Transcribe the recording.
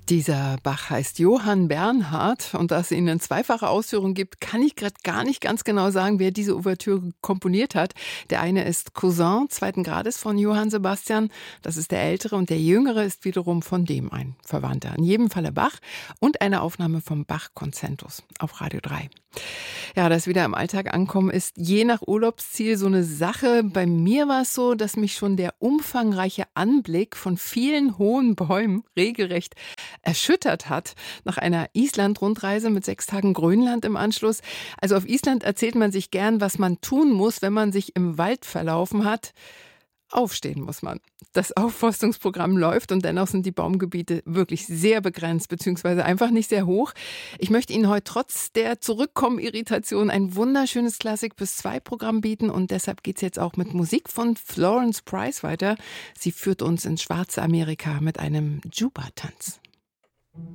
Dieser Bach heißt Johann Bernhard und da es ihn in zweifacher Ausführung gibt, kann ich gerade gar nicht ganz genau sagen, wer diese Ouvertüre komponiert hat. Der eine ist Cousin zweiten Grades von Johann Sebastian, das ist der ältere, und der jüngere ist wiederum von dem ein Verwandter. In jedem Falle Bach und eine Aufnahme vom Bach-Konzertus auf Radio 3. Ja, das wieder im Alltag ankommen ist je nach Urlaubsziel so eine Sache. Bei mir war es so, dass mich schon der umfangreiche Anblick von vielen hohen Bäumen regelrecht erschüttert hat. Nach einer Island-Rundreise mit 6 Tagen Grönland im Anschluss. Also auf Island erzählt man sich gern, was man tun muss, wenn man sich im Wald verlaufen hat. Aufstehen muss man. Das Aufforstungsprogramm läuft und dennoch sind die Baumgebiete wirklich sehr begrenzt beziehungsweise einfach nicht sehr hoch. Ich möchte Ihnen heute trotz der Zurückkommen-Irritation ein wunderschönes Klassik-bis-2-Programm bieten und deshalb geht es jetzt auch mit Musik von Florence Price weiter. Sie führt uns ins schwarze Amerika mit einem Juba-Tanz.